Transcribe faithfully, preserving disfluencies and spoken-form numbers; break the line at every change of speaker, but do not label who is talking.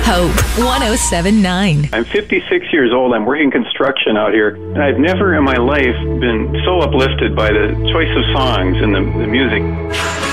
Hope one oh seven point nine.
I'm fifty-six years old. I'm working construction out here. And I've never in my life been so uplifted by the choice of songs and the, the music.